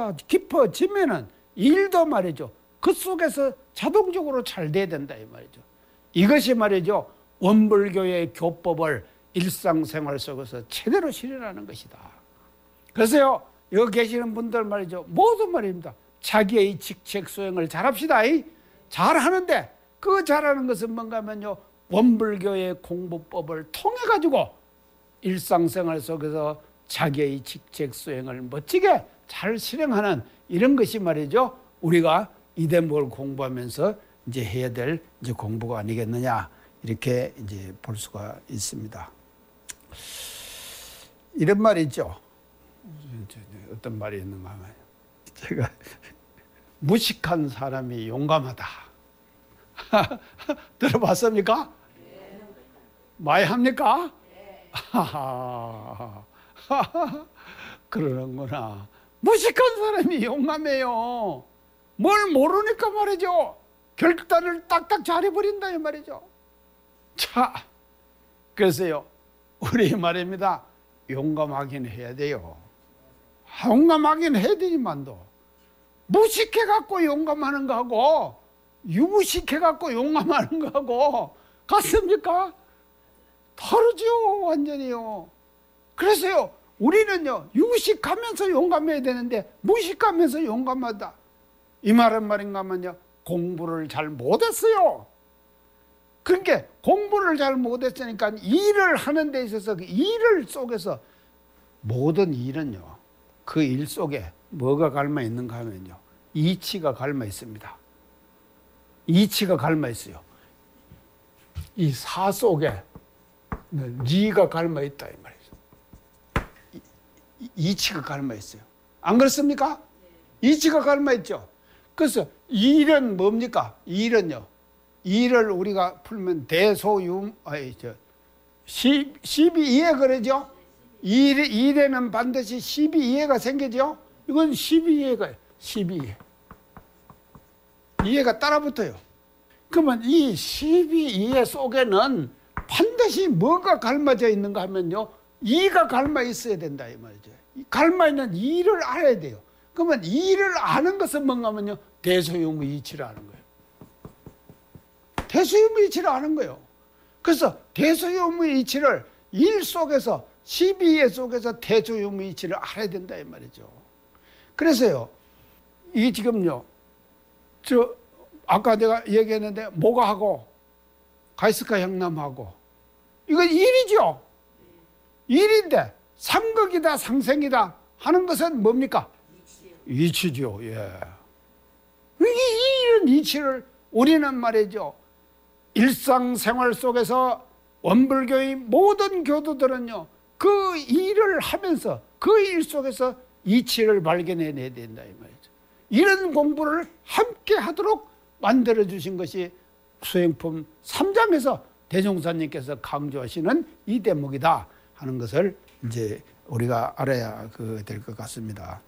이해가 깊어지면은 일도 말이죠. 그 속에서 자동적으로 잘 돼야 된다 이 말이죠. 이것이 말이죠. 원불교의 교법을 일상생활 속에서 제대로 실현하는 것이다. 그래서요. 여기 계시는 분들 말이죠. 모두 말입니다. 자기의 직책 수행을 잘합시다. 잘하는데 그 잘하는 것은 뭔가 하면요. 원불교의 공부법을 통해 가지고 일상생활 속에서 자기의 직책 수행을 멋지게 잘 실행하는 이런 것이 말이죠. 우리가 이 대목을 공부하면서 이제 해야 될 이제 공부가 아니겠느냐 이렇게 이제 볼 수가 있습니다. 이런 말이 있죠. 어떤 말이 있는가 하면 제가 무식한 사람이 용감하다. 들어봤습니까? 네. 많이 합니까? 네. 그러는구나. 무식한 사람이 용감해요. 뭘 모르니까 말이죠. 결단을 딱딱 잘해버린다 이 말이죠. 자, 그래서요. 우리 말입니다. 용감하긴 해야 돼요. 용감하긴 해야 되지만도 무식해갖고 용감하는 거하고 유무식해갖고 용감하는 거하고 같습니까? 다르죠. 완전히요. 그래서요. 우리는요. 유식하면서 용감해야 되는데 무식하면서 용감하다. 이 말은 말인가 하면요. 공부를 잘 못했어요. 그러니까 공부를 잘 못했으니까 일을 하는 데 있어서 그 일을 속에서 모든 일은요. 그 일 속에 뭐가 갈마 있는가 하면요. 이치가 갈마 있습니다. 이치가 갈마 있어요. 이 사 속에 리가 갈마 있다 이 말이죠. 이치가 갈마 있어요. 안 그렇습니까? 이치가 갈마 있죠. 그래서 일은 뭡니까? 일은요. 일을 우리가 풀면 대소유, 12이해 그러죠? 일에는 반드시 12이해가 생기죠? 이건 12이해가예요. 12이해. 이해가 따라붙어요. 그러면 이 12이해 속에는 반드시 뭐가 갈마져 있는가 하면요. 이가 갈마 있어야 된다 이 말이죠. 갈마 있는 이를 알아야 돼요. 그러면 이를 아는 것은 뭔가 하면요. 대소유무이치를 아는 거예요. 대소유무이치를 아는 거예요. 그래서 대소유무이치를 일 속에서 12회 속에서 대소유무이치를 알아야 된다 이 말이죠. 그래서요. 이 지금요. 아까 내가 얘기했는데 모가하고 가이스카 향남하고 이건 일이죠. 일인데 상극이다 상생이다 하는 것은 뭡니까? 이치죠. 예. 이런 이치를 우리는 말이죠. 일상생활 속에서 원불교의 모든 교도들은요. 그 일을 하면서 그 일 속에서 이치를 발견해내야 된다 이 말이죠. 이런 공부를 함께 하도록 만들어 주신 것이 수행품 3장에서 대종사님께서 강조하시는 이 대목이다 하는 것을 이제 우리가 알아야 될 것 같습니다.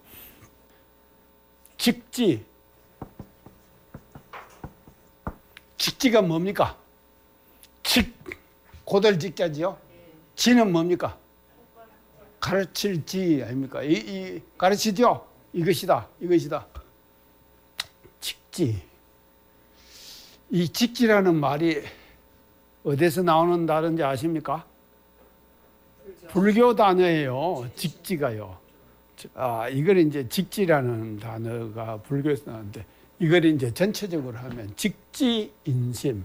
직지. 직지가 뭡니까? 고들 직자지요. 지는 뭡니까? 가르칠 지 아닙니까? 가르치죠? 이것이다. 직지. 이 직지라는 말이 어디서 나오는 단어인지 아십니까? 불교 단어예요. 직지가요. 이걸 이제 직지라는 단어가 불교에서 나오는데 이걸 이제 전체적으로 하면 직지인심,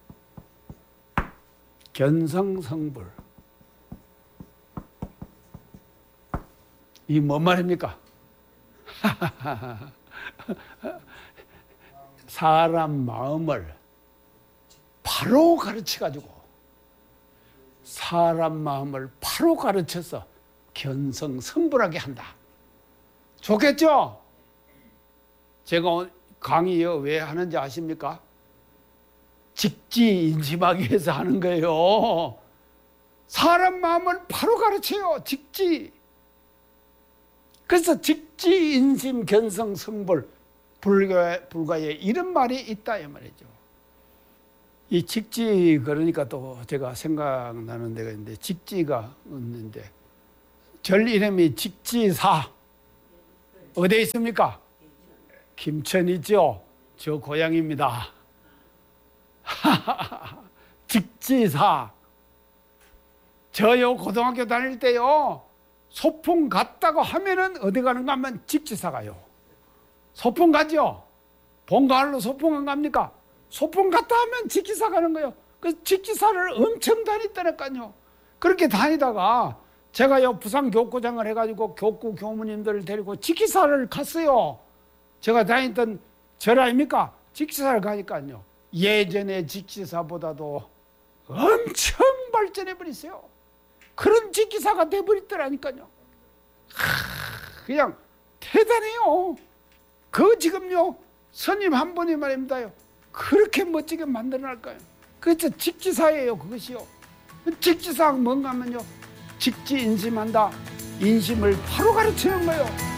견성성불. 이 뭔 말입니까? 사람 마음을 바로 가르쳐가지고 사람 마음을 바로 가르쳐서 견성성불하게 한다. 좋겠죠? 제가 강의요 왜 하는지 아십니까? 직지인심하기 위해서 하는 거예요. 사람 마음을 바로 가르쳐요. 직지. 그래서 직지인심 견성성불 불가에 이런 말이 있다 이 말이죠. 이 직지 그러니까 또 제가 생각나는 데가 있는데 직지가 있는데 절 이름이 직지사. 어디에 있습니까? 김천이죠. 저 고향입니다. 직지사. 저요 고등학교 다닐 때요 소풍 갔다고 하면은 어디 가는가 하면 직지사 가요. 소풍 가죠. 본가을로 소풍 안 갑니까? 소풍 갔다 하면 직지사 가는 거예요. 그 직지사를 엄청 다녔다니까요. 그렇게 다니다가 제가요 부산 교구장을 해가지고 교구 교무님들을 데리고 직지사를 갔어요. 제가 다녔던 절 아닙니까? 직지사를 가니까요 예전의 직지사보다도 엄청 발전해 버렸어요. 그런 직지사가 돼버렸더라니까요. 그냥 대단해요. 그 지금요 스님 한 분이 말입니다요 그렇게 멋지게 만들어놨까요. 그래서 직지사예요. 그것이요. 직지사가 뭔가 하면요 직지인심한다. 인심을 바로 가르치는 거예요.